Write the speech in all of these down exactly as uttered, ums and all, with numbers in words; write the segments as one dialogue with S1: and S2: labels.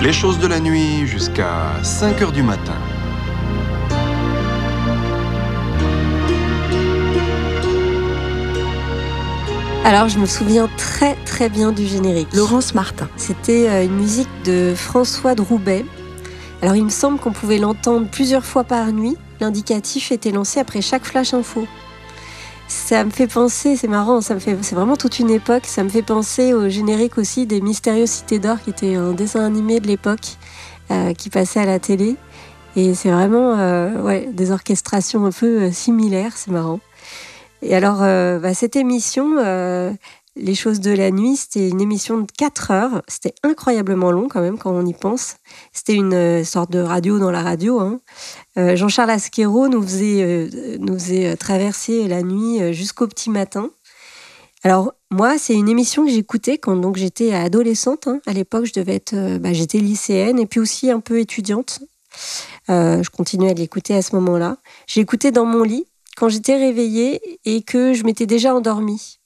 S1: Les choses de la nuit jusqu'à cinq heures du matin.
S2: Alors, je me souviens très très bien du générique.
S3: Laurence Martin.
S2: C'était une musique de François de Roubaix. Alors, il me semble qu'on pouvait l'entendre plusieurs fois par nuit. L'indicatif était lancé après chaque flash info. Ça me fait penser, c'est marrant, ça me fait, c'est vraiment toute une époque. Ça me fait penser au générique aussi des Mystérieuses Cités d'Or, qui était un dessin animé de l'époque, euh, qui passait à la télé. Et c'est vraiment euh, ouais, des orchestrations un peu euh, similaires, c'est marrant. Et alors, euh, bah, cette émission, euh, Les choses de la nuit, c'était une émission de quatre heures. C'était incroyablement long quand même, quand on y pense. C'était une euh, sorte de radio dans la radio. Hein. Euh, Jean-Charles Asquero nous faisait, euh, nous faisait traverser la nuit euh, jusqu'au petit matin. Alors, moi, c'est une émission que j'écoutais quand donc, j'étais adolescente. Hein. À l'époque, je devais être, euh, bah, j'étais lycéenne et puis aussi un peu étudiante. Euh, je continuais à l'écouter à ce moment-là. J'ai écouté dans mon lit, quand j'étais réveillée et que je m'étais déjà endormie.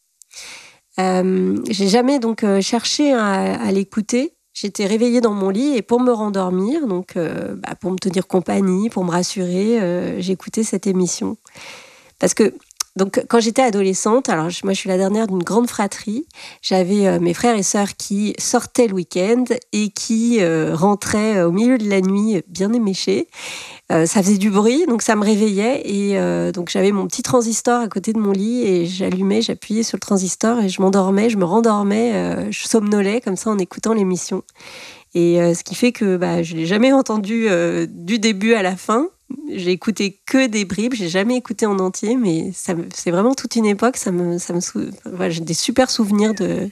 S2: Euh, j'ai jamais donc euh, cherché à, à l'écouter. J'étais réveillée dans mon lit et pour me rendormir, donc euh, bah, pour me tenir compagnie, pour me rassurer, euh, j'écoutais cette émission. Parce que donc quand j'étais adolescente, alors je, moi je suis la dernière d'une grande fratrie, j'avais euh, mes frères et sœurs qui sortaient le week-end et qui euh, rentraient au milieu de la nuit bien éméchés. Euh, ça faisait du bruit, donc ça me réveillait et euh, donc j'avais mon petit transistor à côté de mon lit et j'allumais, j'appuyais sur le transistor et je m'endormais, je me rendormais, euh, je somnolais comme ça en écoutant l'émission. Et euh, ce qui fait que bah, je l'ai jamais entendu euh, du début à la fin. J'ai écouté que des bribes, j'ai jamais écouté en entier, mais ça me, c'est vraiment toute une époque. Ça me, ça me sou... voilà, j'ai des super souvenirs de,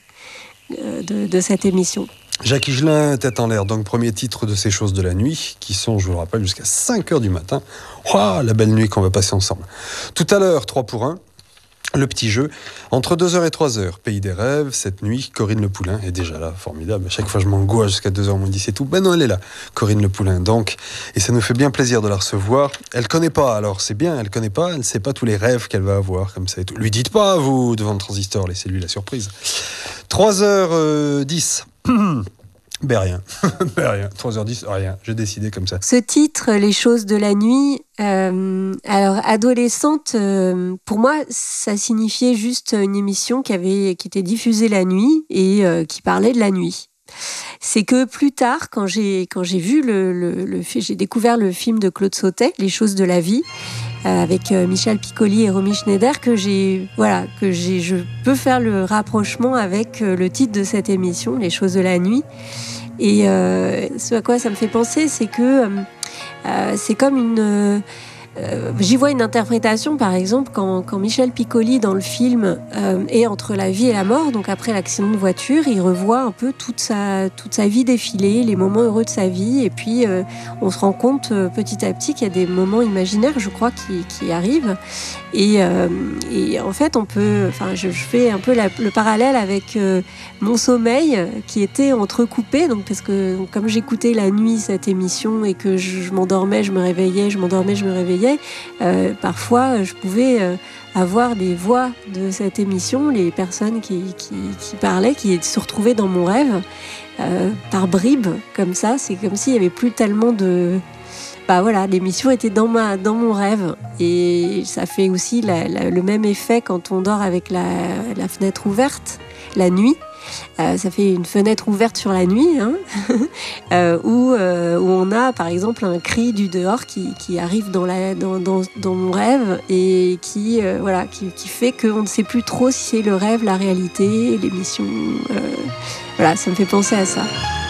S2: de, de cette émission.
S4: Jacques Higelin, Tête en l'air, donc premier titre de Ces choses de la nuit, qui sont, je vous le rappelle, jusqu'à cinq heures du matin. Ouah, la belle nuit qu'on va passer ensemble. Tout à l'heure, trois pour un, le petit jeu. Entre deux heures et trois heures, Pays des rêves, cette nuit, Corinne Le Poulain est déjà là, formidable. À chaque fois, je m'angoisse jusqu'à deux heures, on me dit c'est tout. Ben non, elle est là, Corinne Le Poulain, donc. Et ça nous fait bien plaisir de la recevoir. Elle connaît pas, alors c'est bien, elle connaît pas, elle sait pas tous les rêves qu'elle va avoir, comme ça et tout. Lui dites pas, vous, devant le transistor, laissez-lui la surprise. trois heures dix. Ben rien, ben rien, trois heures dix, rien, j'ai décidé comme ça.
S2: Ce titre, Les choses de la nuit, euh, alors adolescente, euh, pour moi, ça signifiait juste une émission qui, avait, qui était diffusée la nuit et euh, qui parlait de la nuit. C'est que plus tard, quand j'ai, quand j'ai vu le, le, le, j'ai découvert le film de Claude Sautet, Les choses de la vie, euh, avec euh, Michel Piccoli et Romy Schneider, que j'ai, voilà, que j'ai, je peux faire le rapprochement avec euh, le titre de cette émission, Les choses de la nuit. Et euh, ce à quoi ça me fait penser, c'est que euh, c'est comme une... Euh, j'y vois une interprétation, par exemple, quand, quand Michel Piccoli, dans le film, euh, est entre la vie et la mort, donc après l'accident de voiture, il revoit un peu toute sa, toute sa vie défiler, les moments heureux de sa vie, et puis euh, on se rend compte euh, petit à petit qu'il y a des moments imaginaires, je crois, qui, qui arrivent. Et, euh, et en fait, on peut, enfin, je, je fais un peu la, le parallèle avec euh, mon sommeil qui était entrecoupé, donc parce que donc, comme j'écoutais la nuit cette émission et que je, je m'endormais, je me réveillais, je m'endormais, je me réveillais, euh, parfois je pouvais euh, avoir les voix de cette émission, les personnes qui, qui, qui parlaient, qui se retrouvaient dans mon rêve euh, par bribes, comme ça. C'est comme s'il n'y avait plus tellement de... Bah voilà, l'émission était dans, ma, dans mon rêve et ça fait aussi la, la, le même effet quand on dort avec la, la fenêtre ouverte la nuit. Euh, ça fait une fenêtre ouverte sur la nuit, hein, euh, où, euh, où on a par exemple un cri du dehors qui, qui arrive dans, la, dans, dans, dans mon rêve et qui, euh, voilà, qui, qui fait qu'on ne sait plus trop si c'est le rêve, la réalité, l'émission. Euh, voilà, ça me fait penser à ça.